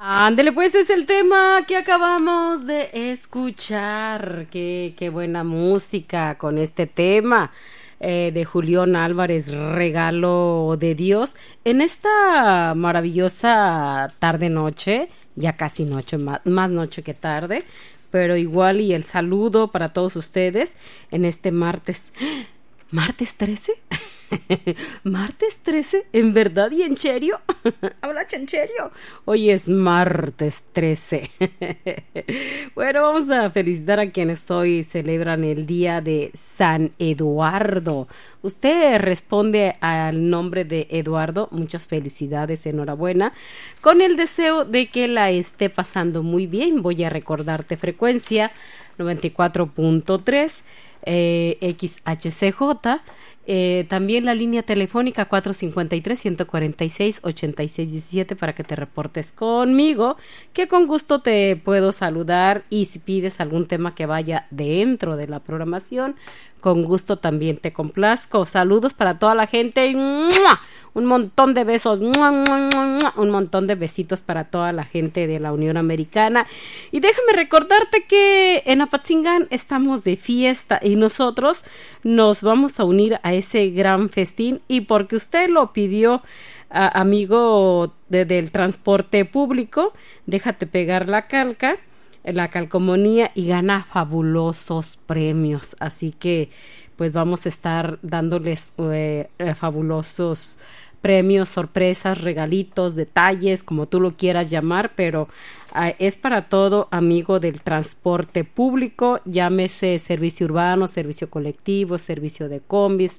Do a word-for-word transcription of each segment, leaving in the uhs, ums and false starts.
Ándele, pues es el tema que acabamos de escuchar. Qué, qué buena música con este tema eh, de Julián Álvarez, Regalo de Dios. En esta maravillosa tarde-noche, ya casi noche, más, más noche que tarde, pero igual y el saludo para todos ustedes en este martes. ¿Martes trece? ¿Martes trece? ¿En verdad y en serio? ¿Habla en serio? Hoy es martes trece. Bueno, vamos a felicitar a quienes hoy celebran el día de San Eduardo. Usted responde al nombre de Eduardo. Muchas felicidades, enhorabuena. Con el deseo de que la esté pasando muy bien. Voy a recordarte frecuencia noventa y cuatro punto tres. Eh, X H C J, eh, también la línea telefónica cuatro cinco tres, uno cuatro seis, ocho seis uno siete para que te reportes conmigo, que con gusto te puedo saludar, y si pides algún tema que vaya dentro de la programación, con gusto también te complazco. Saludos para toda la gente. ¡Mua! Un montón de besos, ¡mua, mua, mua! Un montón de besitos para toda la gente de la Unión Americana. Y déjame recordarte que en Apatzingán estamos de fiesta y nosotros nos vamos a unir a ese gran festín, y porque usted lo pidió, a, amigo de, del transporte público, déjate pegar la calca, la calcomanía, y gana fabulosos premios. Así que pues vamos a estar dándoles eh, eh, fabulosos premios, sorpresas, regalitos, detalles, como tú lo quieras llamar, pero uh, es para todo amigo del transporte público, llámese servicio urbano, servicio colectivo, servicio de combis,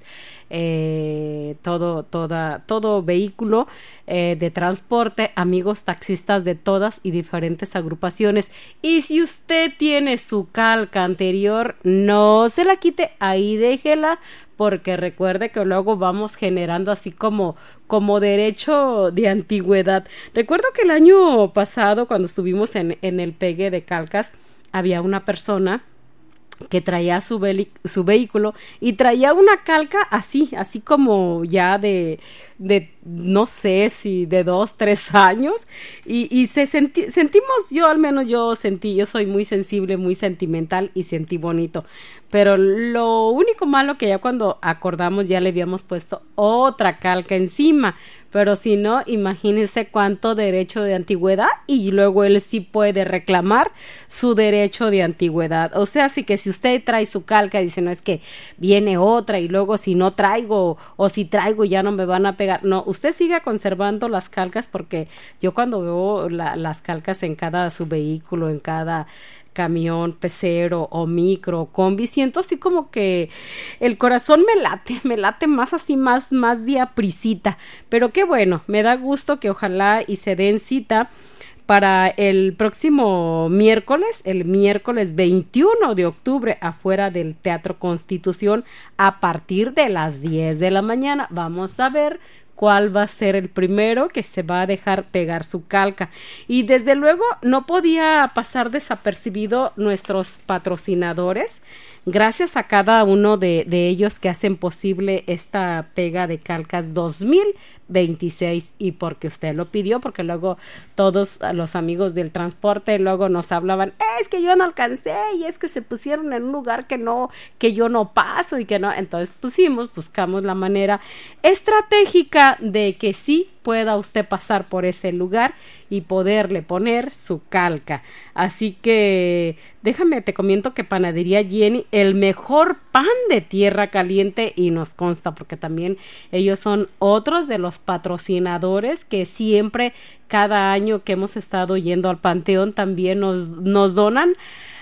eh, todo, toda, todo vehículo eh, de transporte, amigos taxistas de todas y diferentes agrupaciones. Y si usted tiene su calca anterior, no se la quite, ahí déjela, porque recuerde que luego vamos generando así como, como derecho de antigüedad. Recuerdo que el año pasado, cuando estuvimos en, en el pegue de calcas, había una persona que traía su, ve- su vehículo y traía una calca así, así como ya de, de no sé si de dos, tres años, y, y se senti- sentimos, yo al menos yo sentí, yo soy muy sensible, muy sentimental, y sentí bonito, pero lo único malo que ya cuando acordamos ya le habíamos puesto otra calca encima, pero si no, imagínense cuánto derecho de antigüedad, y luego él sí puede reclamar su derecho de antigüedad. O sea, así que si usted trae su calca y dice, no, es que viene otra, y luego si no traigo, o si traigo ya no me van a pegar. No, usted siga conservando las calcas, porque yo cuando veo la, las calcas en cada su vehículo, en cada camión, pecero o micro o combi, siento así como que el corazón me late, me late más así, más, más día prisita, pero qué bueno, me da gusto que ojalá y se den cita para el próximo miércoles, el miércoles veintiuno de octubre, afuera del Teatro Constitución, a partir de las diez de la mañana. Vamos a ver cuál va a ser el primero que se va a dejar pegar su calca. Y desde luego no podía pasar desapercibido nuestros patrocinadores. Gracias a cada uno de, de ellos que hacen posible esta pega de calcas dos mil veintiséis, y porque usted lo pidió, porque luego todos los amigos del transporte luego nos hablaban, es que yo no alcancé, y es que se pusieron en un lugar que no, que yo no paso, y que no, entonces pusimos, buscamos la manera estratégica de que sí pueda usted pasar por ese lugar y poderle poner su calca. Así que déjame te comento que Panadería Jenny, el mejor pan de tierra caliente, y nos consta porque también ellos son otros de los patrocinadores que siempre, cada año que hemos estado yendo al Panteón, también nos, nos donan,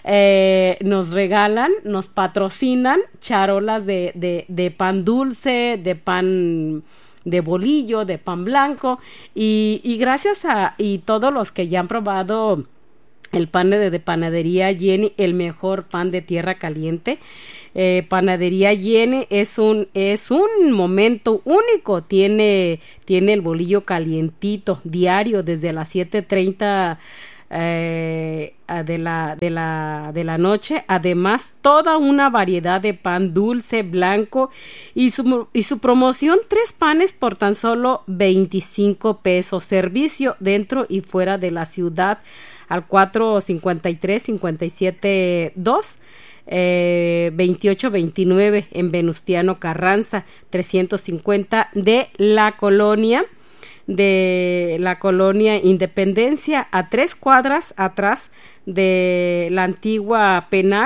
eh, nos regalan, nos patrocinan charolas de, de, de pan dulce, de pan de bolillo, de pan blanco, y, y gracias a y todos los que ya han probado el pan de, de Panadería Jenny, el mejor pan de tierra caliente, eh, Panadería Jenny es un es un momento único. Tiene tiene el bolillo calientito diario desde las siete treinta eh, de la de la de la noche. Además, toda una variedad de pan dulce, blanco y su y su promoción, tres panes por tan solo veinticinco pesos. Servicio dentro y fuera de la ciudad al cuatro cincuenta y tres cincuenta y siete dos Eh, veintiocho veintinueve en Venustiano Carranza, trescientos cincuenta de la colonia de la colonia Independencia, a tres cuadras atrás de la antigua penal.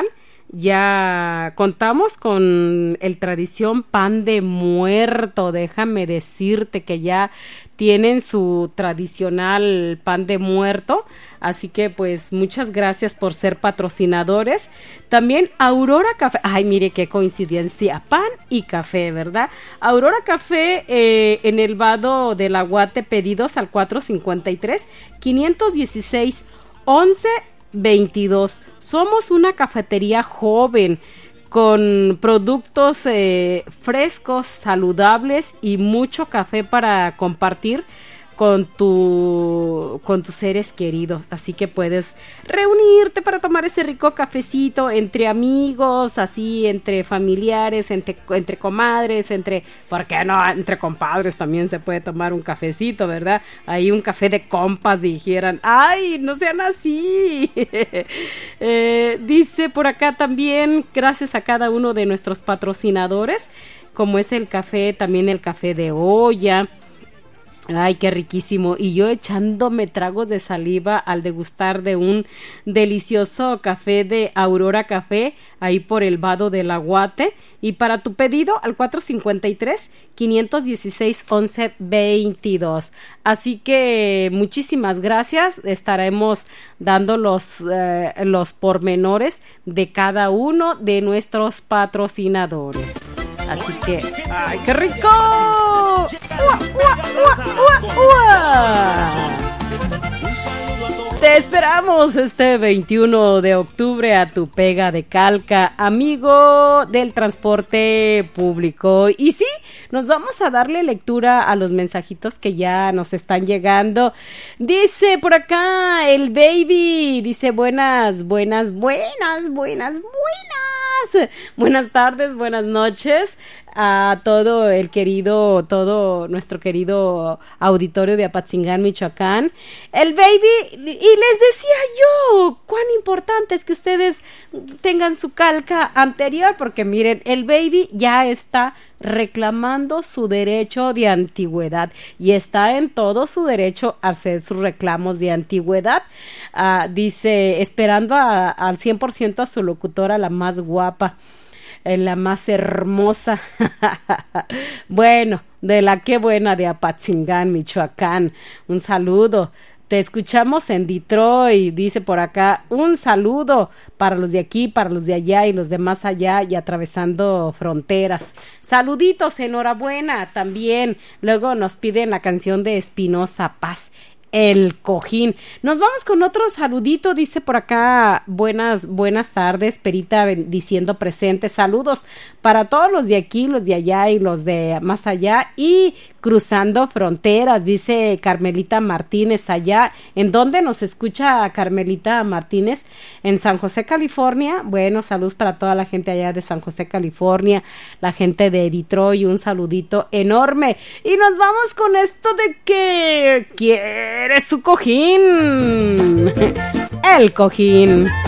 Ya contamos con el tradición pan de muerto. Déjame decirte que ya tienen su tradicional pan de muerto, así que pues muchas gracias por ser patrocinadores. También Aurora Café, ay mire qué coincidencia, pan y café, ¿verdad? Aurora Café eh, en el vado del Aguate, pedidos al cuatro cincuenta y tres quinientos dieciséis once veintidós. Somos una cafetería joven con productos eh, frescos, saludables y mucho café para compartir con tu con tus seres queridos, así que puedes reunirte para tomar ese rico cafecito entre amigos, así entre familiares, entre, entre comadres, entre, ¿por qué no? Entre compadres también se puede tomar un cafecito, ¿verdad? Ahí un café de compas, dijeran. ¡Ay, no sean así! eh, dice por acá también, gracias a cada uno de nuestros patrocinadores, como es el café, también el café de olla. Ay, qué riquísimo. Y yo echándome tragos de saliva al degustar de un delicioso café de Aurora Café, ahí por el vado del Aguate. Y para tu pedido al cuatro cincuenta y tres quinientos dieciséis once veintidós. Así que muchísimas gracias. Estaremos dando los, eh, los pormenores de cada uno de nuestros patrocinadores. Así que, ¡ay, qué rico! ¡Ua, ua, ua, ua, ua! Te esperamos este veintiuno de octubre a tu pega de calca, amigo del transporte público. Y sí, nos vamos a darle lectura a los mensajitos que ya nos están llegando. Dice por acá el baby, dice buenas, buenas, buenas, buenas, buenas. Buenas tardes, buenas noches a todo el querido, todo nuestro querido auditorio de Apatzingán, Michoacán. El baby, y les decía yo, cuán importante es que ustedes tengan su calca anterior, porque miren, el baby ya está reclamando su derecho de antigüedad y está en todo su derecho a hacer sus reclamos de antigüedad. Uh, dice, esperando a, al cien por ciento a su locutora, la más guapa, la más hermosa. Bueno, de la que buena de Apatzingán, Michoacán. Un saludo. Te escuchamos en Detroit, dice por acá, un saludo para los de aquí, para los de allá y los de más allá y atravesando fronteras. Saluditos, enhorabuena también. Luego nos piden la canción de Espinosa Paz, El Cojín. Nos vamos con otro saludito, dice por acá, buenas, buenas tardes, Perita diciendo presente, saludos para todos los de aquí, los de allá y los de más allá y cruzando fronteras, dice Carmelita Martínez allá. ¿En dónde nos escucha Carmelita Martínez? En San José, California. Bueno, saludos para toda la gente allá de San José, California, la gente de Detroit, un saludito enorme. Y nos vamos con esto de que quiere su cojín. El Cojín.